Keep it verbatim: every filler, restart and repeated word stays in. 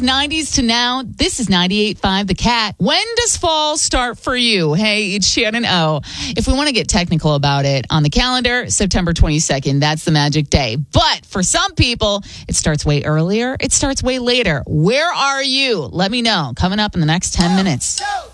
nineties to now, this is ninety-eight point five The Cat. When does fall start for you? Hey, it's Shannon O. If we want to get technical about it, on the calendar, September twenty-second, that's the magic day. But for some people, it starts way earlier. It starts way later. Where are you? Let me know. Coming up in the next ten minutes. Go, go.